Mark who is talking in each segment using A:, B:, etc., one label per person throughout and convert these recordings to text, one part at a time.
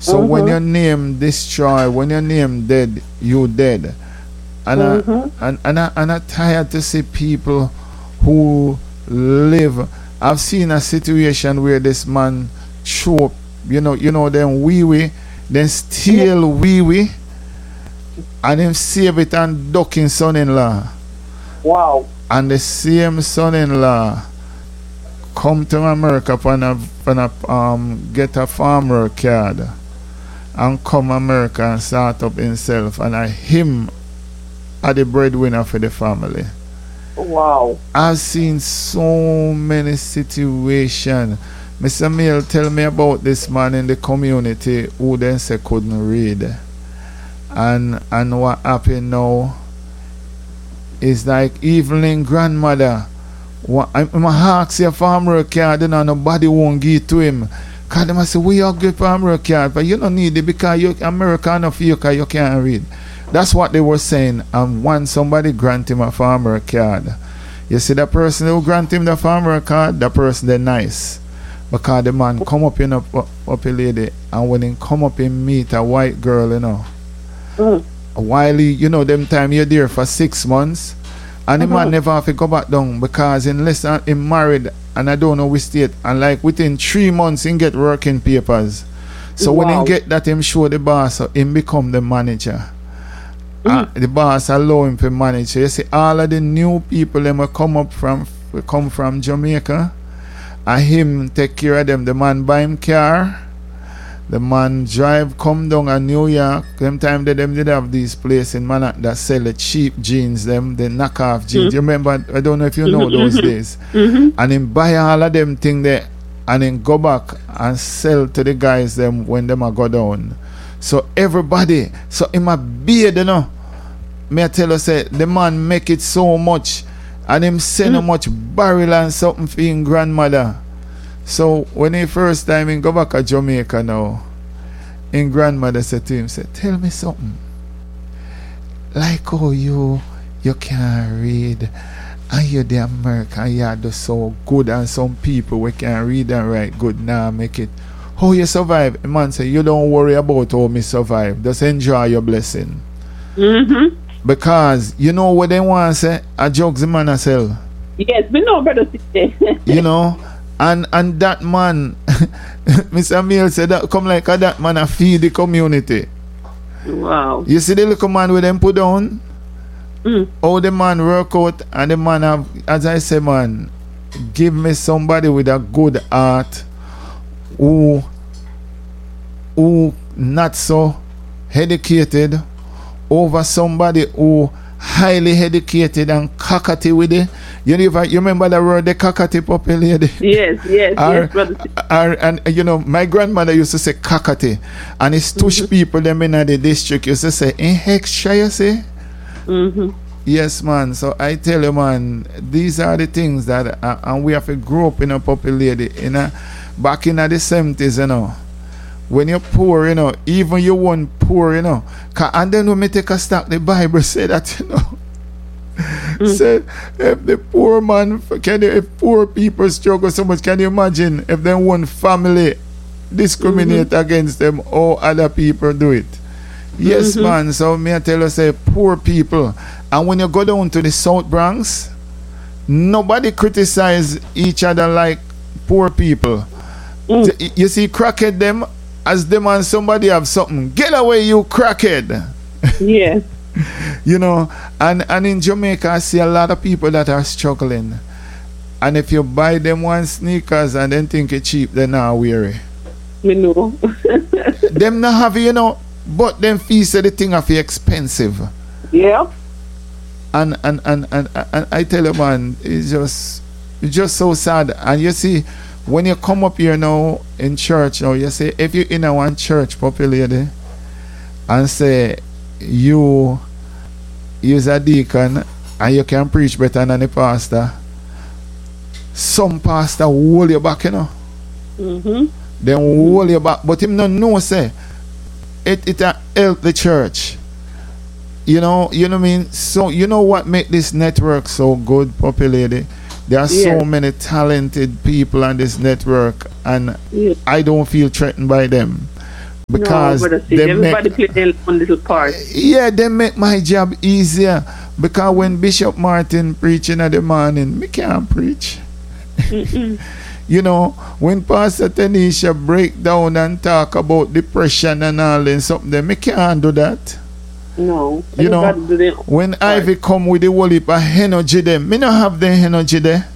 A: So when your name destroy, when your name dead, you dead. And I tired to see people who live. I've seen a situation where this man choke, then wee, then steal wee, and him save it and duck in son-in-law.
B: Wow.
A: And the same son-in-law come to America for get a farmer card and come America and start up himself, and him are the breadwinner for the family.
B: Wow.
A: I've seen so many situations. Mr. Mill, tell me about this man in the community who then say couldn't read. And what happened now is like Evelyn grandmother. I'm ask your farmer card, and nobody won't give it to him. Because they say, we are good farmer card, but you don't need it because you're American of you because you can't read. That's what they were saying. And once somebody grant him a farmer card, you see the person who grant him the farmer card, the person they're nice. Because the man come up in up a lady, and when he come up and meet a white girl, while he, them time you're there for 6 months, and the man never have to go back down because unless him married and I don't know which state, and like within 3 months he get working papers. So when he get that, him show the boss, him become the manager. The boss allow him to manage. So you see all of the new people them come from Jamaica, and him take care of them. The man buy him car, the man drive come down to New York. Them time them did have these places in Manhattan that sell the cheap jeans, them the knockoff jeans. You remember? I don't know if you know those days. And him buy all of them thing there, and then go back and sell to the guys them when them a go down. So everybody, so him a beard, me I tell you, say the man make it so much, and him send so much barrel and something for him grandmother. So when he first time he go back to Jamaica now, his grandmother said to him, say, tell me something. Like how you can't read, and you're the American, you do so good, and some people we can read and write good now make it. How you survive? The man say, you don't worry about how me survive. Just enjoy your blessing. Because you know what they want to say? A jokes the man a sell.
B: Yes, we know, brother.
A: And that man, Mr. Mill said that come like that man a feed the community.
B: Wow.
A: You see the little man with them put down? How the man work out, and the man have, as I say, man, give me somebody with a good heart who not so educated over somebody who highly educated and cockatoo with it. You remember the word, the cockatoo puppy lady?
B: Yes, brother.
A: And my grandmother used to say cockatoo, and it's tush people them in the district used to say, in extra, you say? Yes, man. So I tell you, man, these are the things that and we have to grow up in a puppy lady back in the 70s, when you're poor, even you weren't poor, and then when me take a stop, the Bible say that, say if the poor man, if poor people struggle so much, can you imagine if they one family discriminate against them, or other people do it? Yes, man. So me I tell you, say poor people, and when you go down to the South Bronx, nobody criticize each other like poor people. You see, crackhead them as them and somebody have something. Get away, you crackhead.
B: Yes.
A: And in Jamaica, I see a lot of people that are struggling. And if you buy them one sneakers and then think it's cheap, they're not weary.
B: Me know.
A: Them not have, but them fees say the thing of expensive.
B: Yeah.
A: And I tell you, man, it's just so sad. And you see, when you come up here now in church, you say, if you're in a one church populated and say you is a deacon and you can preach better than the pastor, some pastor hold you back, Then hold you back. But him not know, say, it help the church. You know what I mean? So you know what make this network so good, populated? There are so many talented people on this network, and I don't feel threatened by them. because
B: no, brother, everybody play their own little part.
A: Yeah, they make my job easier. Because when Bishop Martin preaching in the morning, me can't preach. You know, when Pastor Tanisha break down and talk about depression and all and something, then me can't do that.
B: No.
A: You know, when Ivy come with the whole heap of energy there, me not have the energy there.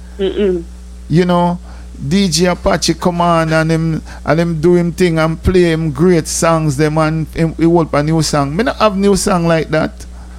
A: You know, DJ Apache come on and him do him thing and play him great songs them and he hold a new song. Me not have new song like that.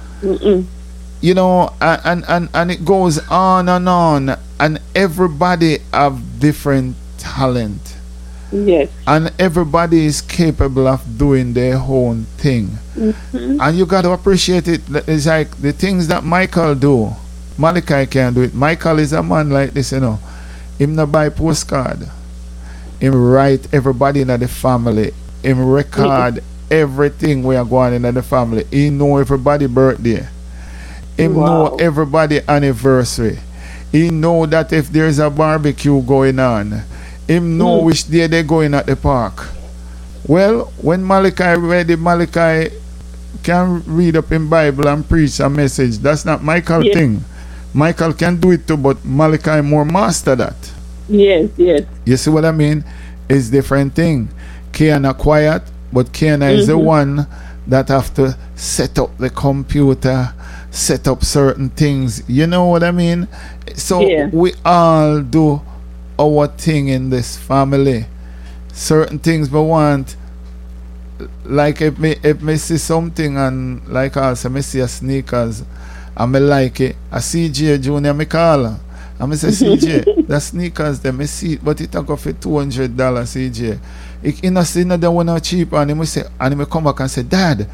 A: You know, and it goes on and everybody have different talent.
B: Yes.
A: And everybody is capable of doing their own thing. And you got to appreciate it. It's like the things that Michael do, Malachi can't do it. Michael is a man like this, you know. Him not buy postcard. Him write everybody in the family. Him record everything we are going in the family. He know everybody birthday. Him know everybody anniversary. He know that if there's a barbecue going on, him know which day they're going at the park. Well, when Malachi ready, Malachi can read up in Bible and preach a message. That's not Michael's thing. Michael can do it too, but Malachi more master that.
B: Yes.
A: You see what I mean? It's different thing. Kiana quiet, but Kiana is the one that have to set up the computer, set up certain things. You know what I mean? So we all do our thing in this family. Certain things we want, like if me see something and like also me see a sneakers and me like it, a CJ Junior me call her and me say CJ, the sneakers them me see it, but it a go for $200 CJ. It in a see another one are cheap and he say, and he come back and say, Dad,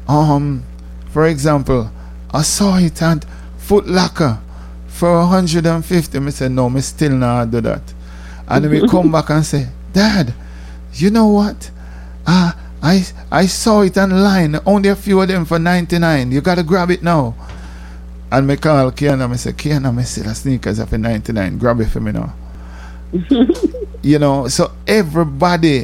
A: for example, I saw it at Foot Locker for 150. Me say no, me still not do that. And we come back and say, Dad, you know what? I saw it online, only a few of them for 99. You gotta grab it now. And me call Kiana, me say, Kiana, me see the sneakers up in 99. Grab it for me now. You know, so everybody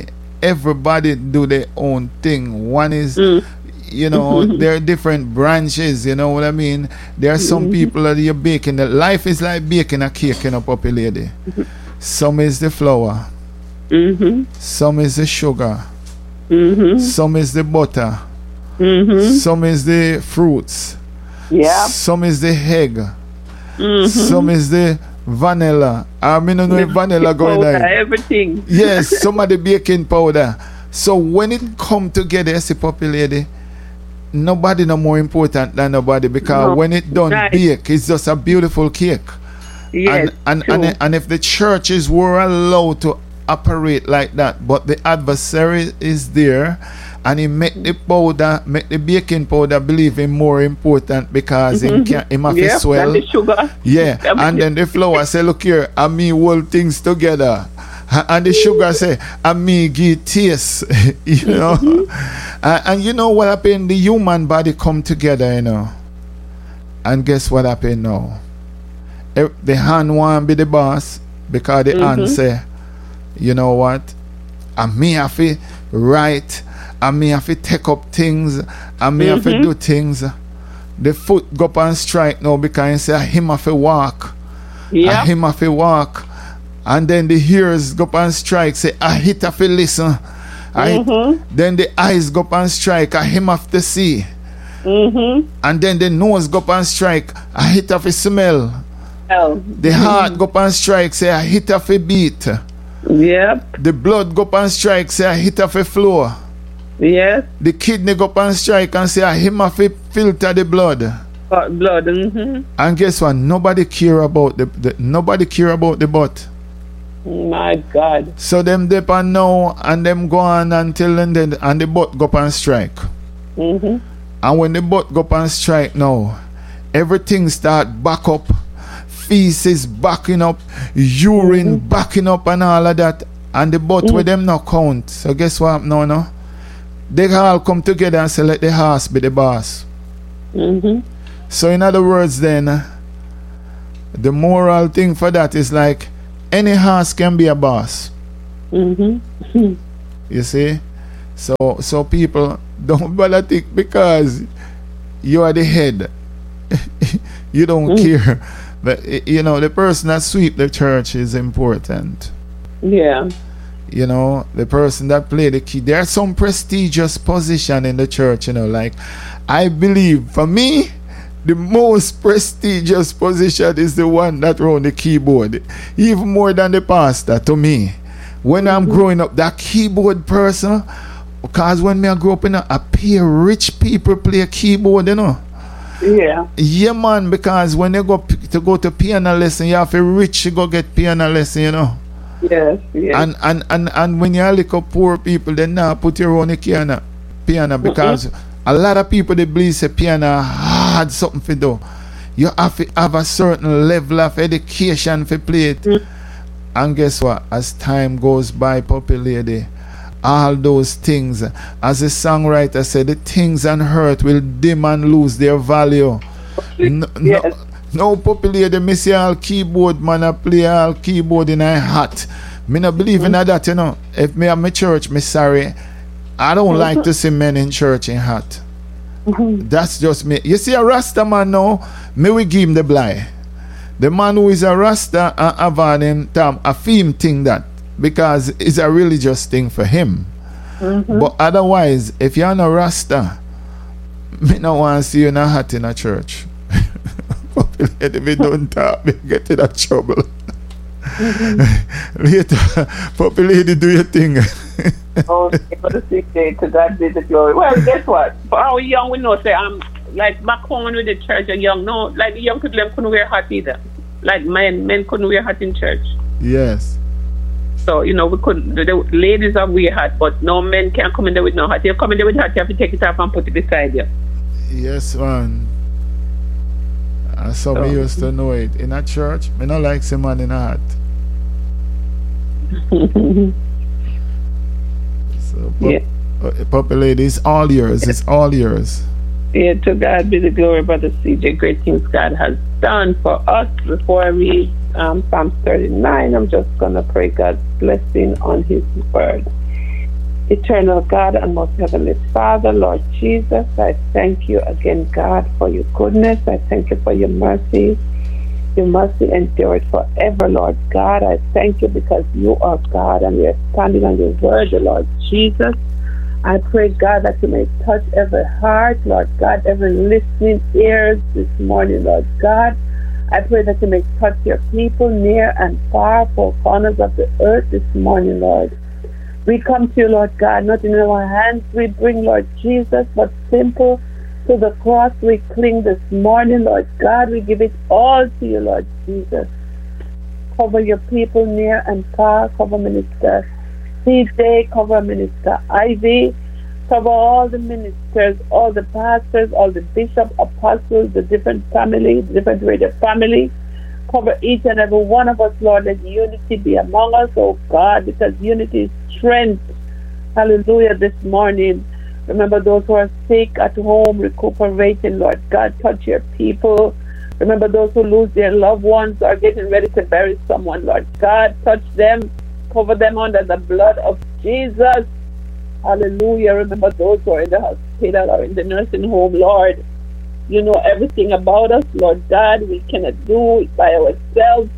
A: do their own thing. One is you know, there are different branches, you know what I mean? There are some people that you're baking. Life is like baking a cake in a puppy lady. Some is the flour. Some is the sugar. Some is the butter. Some is the fruits. Some is the egg. Some is the vanilla. I mean, no vanilla going on.
B: Everything.
A: Yes, some of the baking powder. So when it come together as a puppy lady, nobody no more important than nobody, because when it done bake, it's just a beautiful cake.
B: Yes,
A: and if the churches were allowed to operate like that, but the adversary is there and he make the baking powder believe him more important because him have to swell.
B: And the sugar.
A: Yeah, and then the flour say, look here, and me hold things together. And the sugar say, and me give taste, you know. And you know what happened? The human body come together, you know. And guess what happened now? The hand want be the boss because the hand say, you know what? And me have to write, and me have to take up things, and me have to do things. The foot go up and strike now because he say, him have to walk.
B: Yeah.
A: Him have to walk. And then the ears go up and strike, say, I hit have to listen. Then the eyes go up and strike, I him have to see. And then the nose go up and strike, I hit have to smell. The heart go up and strike, say, I hit have to beat. The blood go up and strike, say, I hit have to flow. The kidney go up and strike and say, I him have to filter the blood. And guess what? Nobody care about nobody care about the butt.
B: My God.
A: So them dip and now and them go on until and then and the butt go up and strike. And when the butt go up and strike now, everything start back up. Feces backing up, urine backing up and all of that. And the butt with them not count. So guess what no? They all come together and say let the horse be the boss. So in other words then, the moral thing for that is like any horse can be a boss. You see? So people don't bother think because you are the head. You don't care. But the person that sweep the church is important.
B: Yeah.
A: The person that play the key. There's some prestigious position in the church, like I believe for me the most prestigious position is the one that run the keyboard, even more than the pastor to me. When I'm growing up, that keyboard person, because when I grew up, I pay rich people play a keyboard,
B: Yeah.
A: Yeah, man, because when you go to piano lesson, you have to rich to go get piano lesson,
B: Yes, yes.
A: And when you're like a poor people, then now put your own piano because a lot of people they believe say piano hard something to do. You have to have a certain level of education to play it. And guess what? As time goes by, Puppy Lady, all those things, as the songwriter said, the things on earth will dim and lose their value.
B: Yes.
A: No, Puppy Lady, me see all keyboard man I play all keyboard in a hat. Me not believe in that, If me have my church, me sorry. I don't like to see men in church in hat. That's just me. You see a Rasta man now, me we give him the blind. The man who is a Rasta and have him a theme thing that because it's a religious thing for him. But otherwise, if you're not Rasta, me not want to see you in a hat in a church. Puppy Lady, me don't talk, me get in a trouble. Later, Puppy Lady, do your thing.
B: Oh, for the 6 days, to God be the glory. Well, guess what? For our young, we know, say, like back home when we the church and young, no, like the young people couldn't wear hat either. Like men couldn't wear hat in church.
A: Yes.
B: So, we couldn't, the ladies have wear hat, but no men can come in there with no hat. You come in there with hat, you have to take it off and put it beside you.
A: Yes, man. And so me used to know it. In a church, me not like some man in a hat. So, Puppy Lady, it's all yours. It's all yours.
B: Yeah, to God be the glory, Brother CJ. Great things God has done for us. Before I read Psalm 39, I'm just going to pray God's blessing on his word. Eternal God and most heavenly Father, Lord Jesus, I thank you again, God, for your goodness. I thank you for your mercy. Your mercy endures forever, Lord God. I thank you because you are God and we are standing on your word, Lord Jesus. I pray, God, that you may touch every heart, Lord God, every listening ears this morning, Lord God. I pray that you may touch your people near and far, four corners of the earth this morning, Lord. We come to you, Lord God, not in our hands we bring, Lord Jesus, but simple to the cross we cling this morning, Lord God. We give it all to you, Lord Jesus. Cover your people near and far. Cover Minister CJ, cover Minister Ivy, cover all the ministers, all the pastors, all the bishops, apostles, the different families, different radio family. Cover each and every one of us, Lord. Let unity be among us, oh God, because unity is strength. Hallelujah, this morning. Remember those who are sick at home, recuperating, Lord God. Touch your people. Remember those who lose their loved ones or are getting ready to bury someone, Lord God. Touch them. Cover them under the blood of Jesus. Hallelujah. Remember those who are in the hospital or in the nursing home, Lord. You know everything about us, Lord God. We cannot do it by ourselves,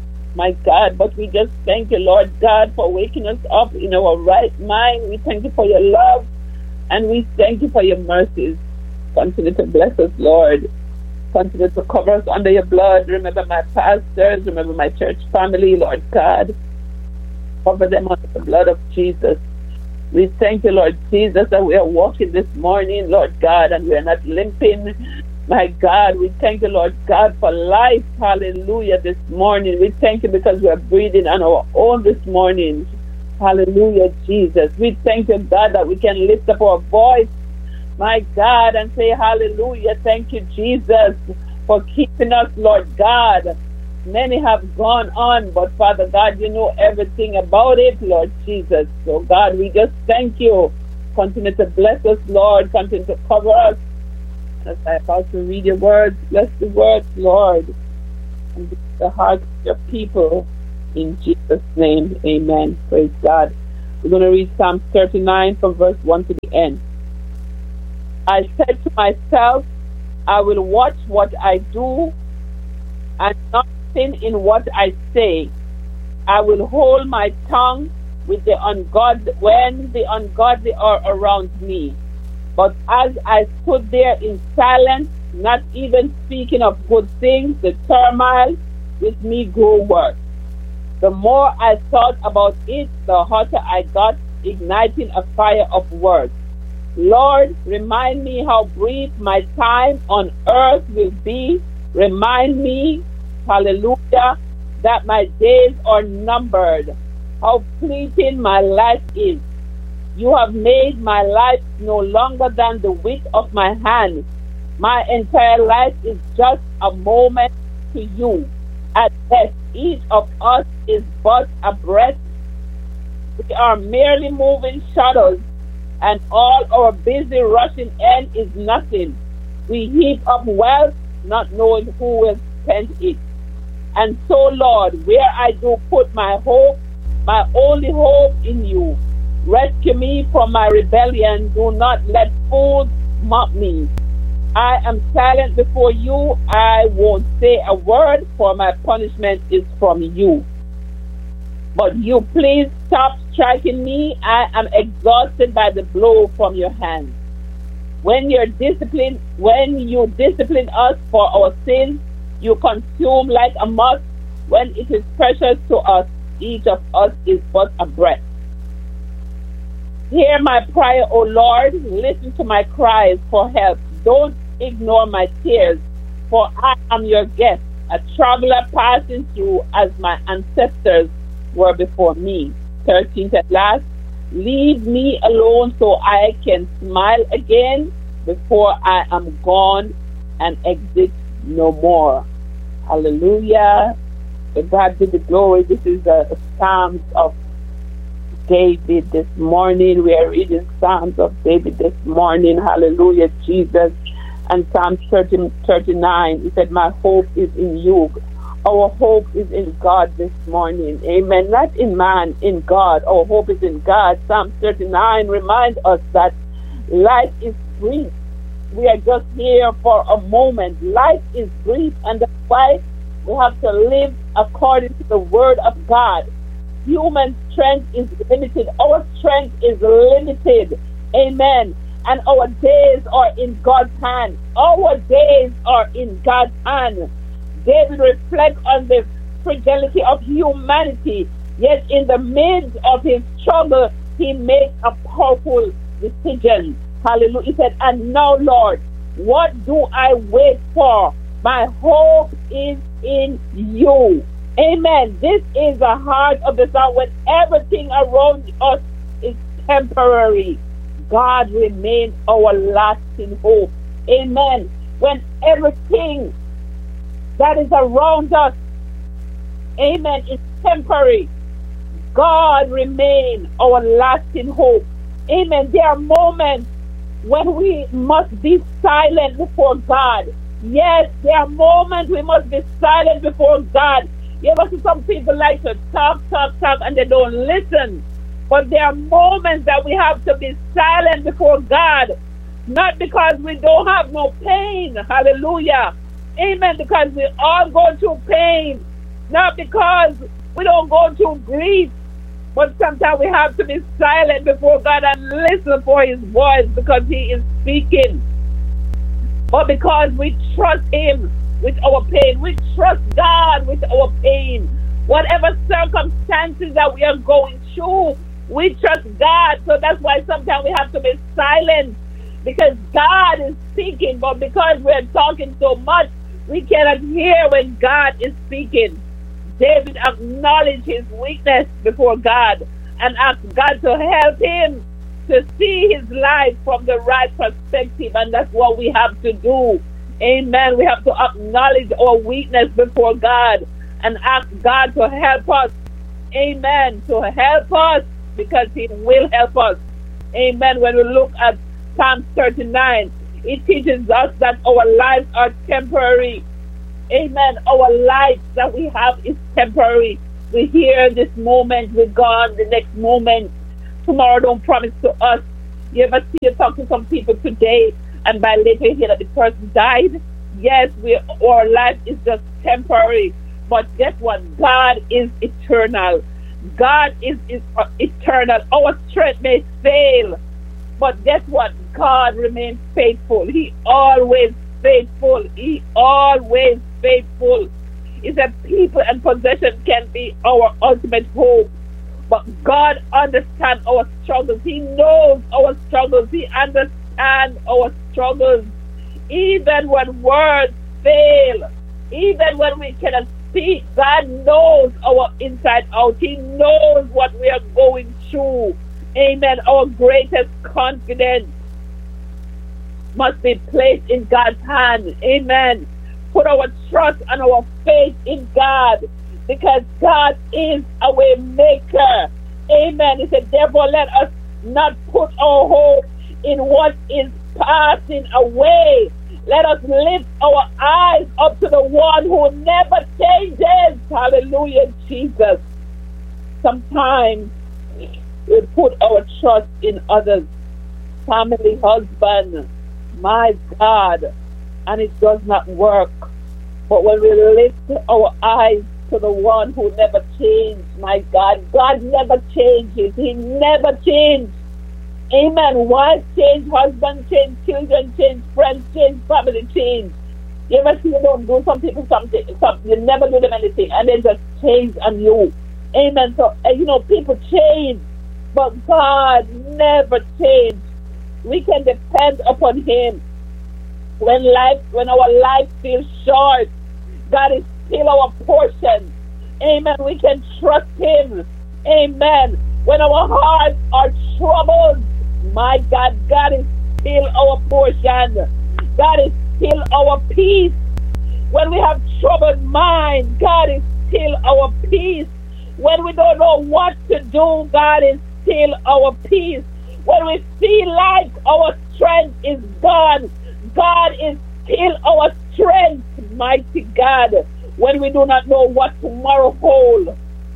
B: my God. But we just thank you, Lord God, for waking us up in our right mind. We thank you for your love. And we thank you for your mercies. Continue to bless us, Lord. Continue to cover us under your blood. Remember my pastors. Remember my church family, Lord God. Cover them under the blood of Jesus. We thank you, Lord Jesus, that we are walking this morning, Lord God, and we are not limping. My God, we thank you, Lord God, for life. Hallelujah, this morning. We thank you because we are breathing on our own this morning. Hallelujah, Jesus. We thank you, God, that we can lift up our voice, my God, and say hallelujah. Thank you, Jesus, for keeping us, Lord God. Many have gone on, but Father God, you know everything about it, Lord Jesus. So God, we just thank you. Continue to bless us, Lord. Continue to cover us. As I about to read your words, bless the words, Lord, and bless the hearts of your people. In Jesus' name, amen. Praise God. We're going to read Psalm 39 from verse 1 to the end. I said to myself, I will watch what I do and not sin in what I say. I will hold my tongue with the ungodly when the ungodly are around me. But as I stood there in silence, not even speaking of good things, the turmoil with me grew worse. The more I thought about it, the hotter I got, igniting a fire of words. Lord, remind me how brief my time on earth will be. Remind me, hallelujah, that my days are numbered. How fleeting my life is. You have made my life no longer than the width of my hand. My entire life is just a moment to you. At best, each of us is but a breath. We are merely moving shadows, and all our busy rushing end is nothing. We heap up wealth, not knowing who will spend it. And so, Lord, where I do put my hope, my only hope in you. Rescue me from my rebellion. Do not let fools mock me. I am silent before you. I won't say a word, for my punishment is from you. But you please stop striking me. I am exhausted by the blow from your hand. When you discipline us for our sins, you consume like a moth. When it is precious to us, each of us is but a breath. Hear my prayer, O Lord. Listen to my cries for help. Don't ignore my tears, for I am your guest, a traveler passing through as my ancestors were before me. 13th at last, leave me alone so I can smile again before I am gone and exit no more. Hallelujah. To God be the glory. This is the Psalms of David this morning. We are reading Psalms of David this morning. Hallelujah, Jesus. And Psalm 39, he said, my hope is in you. Our hope is in God this morning. Amen. Not in man, in God. Our hope is in God. Psalm 39 reminds us that life is brief. We are just here for a moment. Life is brief, and that's why we have to live according to the word of God. Human strength is limited. Our strength is limited. Amen. And our days are in God's hand. Our days are in God's hand. David reflects on the fragility of humanity, yet in the midst of his struggle, he makes a powerful decision. Hallelujah. He said, and now, Lord, what do I wait for? My hope is in you. Amen. This is the heart of the song. When everything around us is temporary, God remains our lasting hope. Amen. When everything that is around us, amen, is temporary, God remains our lasting hope. Amen. There are moments when we must be silent before God. Yes, there are moments we must be silent before God. You ever see some people like to talk, and they don't listen. But there are moments that we have to be silent before God. Not because we don't have no pain. Hallelujah. Amen. Because we all go through pain. Not because we don't go through grief. But sometimes we have to be silent before God and listen for his voice, because he is speaking. But because we trust him with our pain. We trust God with our pain. Whatever circumstances that we are going through, we trust God. So that's why sometimes we have to be silent, because God is speaking. But because we're talking so much, we cannot hear when God is speaking. David acknowledged his weakness before God and asked God to help him to see his life from the right perspective. And that's what we have to do. Amen. We have to acknowledge our weakness before God and ask God to help us. Amen. To help us, because he will help us. Amen. When we look at Psalm 39, it teaches us that our lives are temporary. Amen. Our life that we have is temporary. We're here this moment, we're gone the next moment. Tomorrow don't promise to us. You ever see you talk to some people today and by later you hear that the person died? Yes, our life is just temporary. But guess what? God is eternal. God is eternal. Our strength may fail. But guess what? God remains faithful. He always faithful. He always faithful. He said people and possession can be our ultimate hope. But God understands our struggles. He knows our struggles. He understands our struggles. Even when words fail, even when we cannot speak, God knows our inside out. He knows what we are going through. Amen. Our greatest confidence must be placed in God's hand. Amen. Put our trust and our faith in God, because God is a way maker. Amen. He said, therefore let us not put our hope in what is passing away. Let us lift our eyes up to the one who never changes. Hallelujah, Jesus. Sometimes we put our trust in others, family, husband, my God, and it does not work. But when we lift our eyes to the one who never changed, my God, God never changes. He never changed. Amen. Wife change, husband change, children change, friends change, family change. You ever see you don't do some people something, you never do them anything, and they just change on you. Amen. So, people change, but God never changed. We can depend upon Him. When our life feels short, God is still our portion. Amen. We can trust Him. Amen. When our hearts are troubled, my God, God is still our portion. God is still our peace. When we have troubled mind, God is still our peace. When we don't know what to do, God is still our peace. When we feel like our strength is gone, God is still our strength, mighty God. When we do not know what tomorrow holds,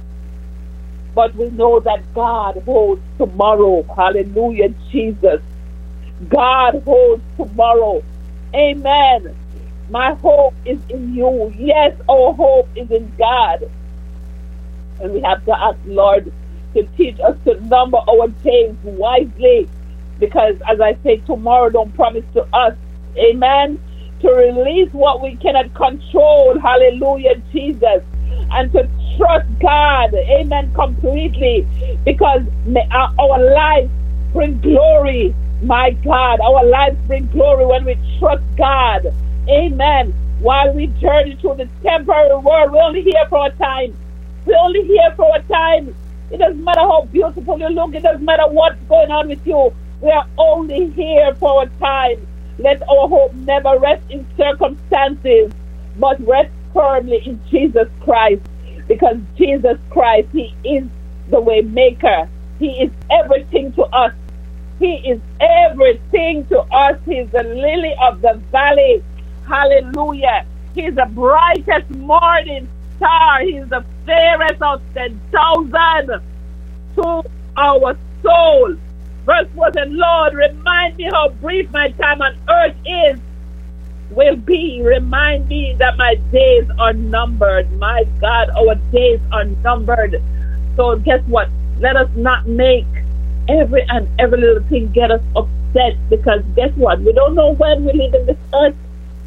B: but we know that God holds tomorrow. Hallelujah, Jesus. God holds tomorrow. Amen. My hope is in you. Yes, our hope is in God. And we have to ask Lord to teach us to number our days wisely. Because as I say, tomorrow don't promise to us. Amen. To release what we cannot control. Hallelujah, Jesus. And to trust God. Amen. Completely. Because our lives bring glory. My God. Our lives bring glory when we trust God. Amen. While we journey through the temporary world, we're only here for a time. We're only here for a time. It doesn't matter how beautiful you look. It doesn't matter what's going on with you. We are only here for a time. Let our hope never rest in circumstances, but rest firmly in Jesus Christ. Because Jesus Christ, He is the way maker. He is everything to us. He is everything to us. He's the lily of the valley. Hallelujah. He's the brightest morning star. He's the fairest of 10,000 to our soul. Verse 14, Lord, remind me how brief my time on earth will be. Remind me that my days are numbered. My God, our days are numbered. So guess what? Let us not make every little thing get us upset, because guess what? We don't know when we leave in this earth.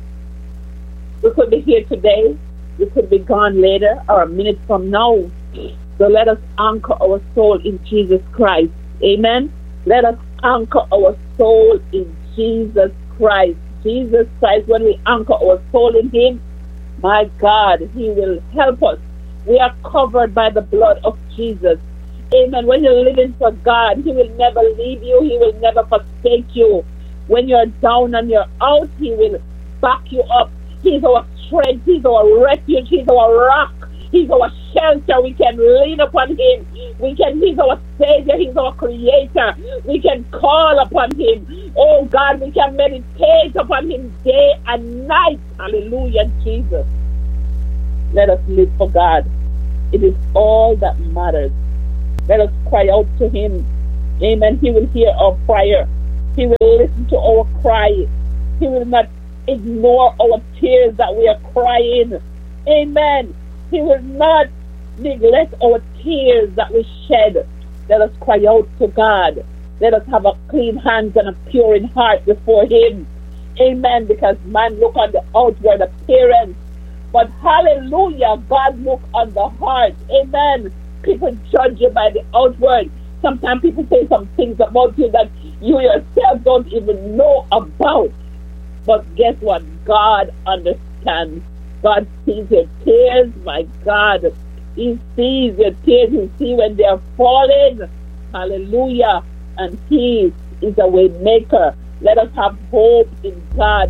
B: We could be here today. We could be gone later or a minute from now. So let us anchor our soul in Jesus Christ. Amen. Let us anchor our soul in Jesus Christ. Jesus Christ, when we anchor our soul in Him, my God, He will help us. We are covered by the blood of Jesus. Amen. When you're living for God, He will never leave you. He will never forsake you. When you're down and you're out, He will back you up. He's our strength. He's our refuge. He's our rock. He's our shelter. We can lean upon Him. He's our Savior. He's our Creator. We can call upon Him. Oh God, we can meditate upon Him day and night. Hallelujah, Jesus. Let us live for God. It is all that matters. Let us cry out to Him. Amen. He will hear our prayer. He will listen to our cry. He will not ignore our tears that we are crying. Amen. He will not neglect our tears that we shed. Let us cry out to God. Let us have a clean hands and a pure in heart before Him. Amen. Because man look on the outward appearance, but hallelujah, God look on the heart. Amen. People judge you by the outward. Sometimes people say some things about you that you yourself don't even know about. But guess what? God understands. God sees your tears, my God. He sees your tears. He sees when they are falling. Hallelujah. And He is a way maker. Let us have hope in God.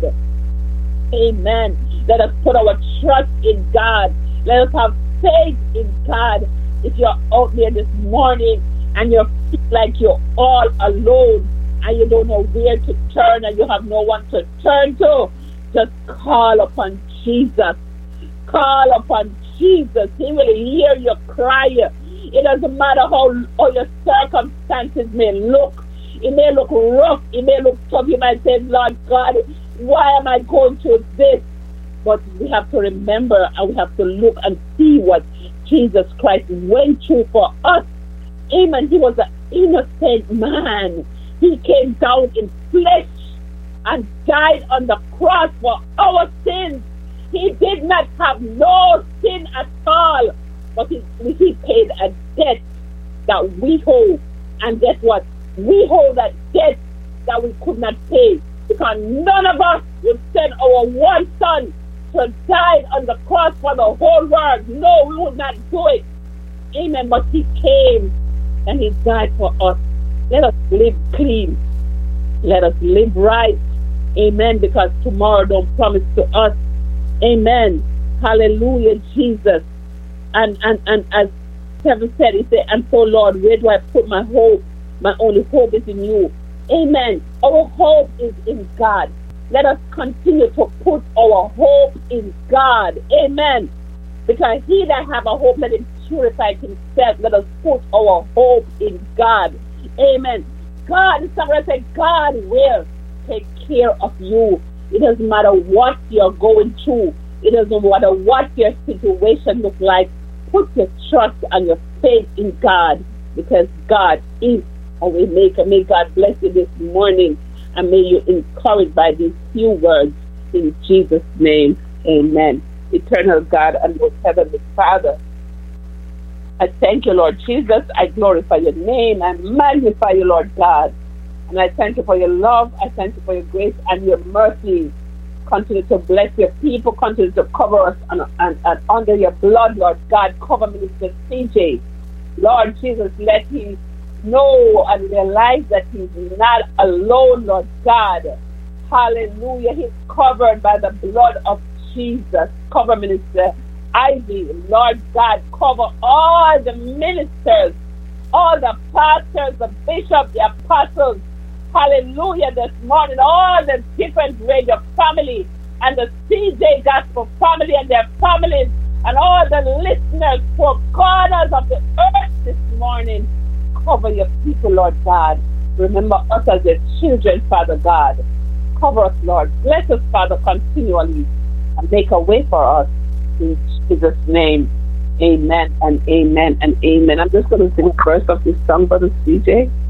B: Amen. Let us put our trust in God. Let us have faith in God. If you're out there this morning and you feel like you're all alone and you don't know where to turn and you have no one to turn to, just call upon Jesus. Call upon Jesus. He will hear your cry. It doesn't matter how your circumstances may look. It may look rough. It may look tough. You might say, Lord God, why am I going through this? But we have to remember and we have to look and see what Jesus Christ went through for us. Amen. He was an innocent man. He came down in flesh and died on the cross for our sins. He did not have no sin at all, but he paid a debt that we owe. And guess what? We owe that debt that we could not pay, because none of us would send our one son to die on the cross for the whole world. No, we would not do it. Amen. But He came and He died for us. Let us live clean. Let us live right. Amen. Because tomorrow don't promise to us. Amen. Hallelujah, Jesus. And as Kevin said, he said, and so Lord, where do I put my hope? My only hope is in you. Amen. Our hope is in God. Let us continue to put our hope in God. Amen. Because he that have a hope, let him purify himself. Let us put our hope in God. Amen. God, somebody say, God will take care of you. It doesn't matter what you're going through. It doesn't matter what your situation looks like. Put your trust and your faith in God, because God is a way maker. May God bless you this morning, and may you encouraged by these few words in Jesus' name. Amen. Eternal God and most heavenly Father, I thank you, Lord Jesus. I glorify your name. I magnify you, Lord God. And I thank you for your love. I thank you for your grace and your mercy. Continue to bless your people. Continue to cover us and under your blood, Lord God. Cover Minister CJ. Lord Jesus, let him know and realize that he's not alone, Lord God. Hallelujah. He's covered by the blood of Jesus. Cover Minister Ivy, Lord God. Cover all the ministers, all the pastors, the bishops, the apostles. Hallelujah, this morning, all the different radio family and the CJ Gospel family and their families and all the listeners, 4 corners of the earth this morning. Cover your people, Lord God. Remember us as your children, Father God. Cover us, Lord. Bless us, Father, continually and make a way for us. In Jesus' name, amen and amen and amen. I'm just going to sing a verse of this song, Brother CJ.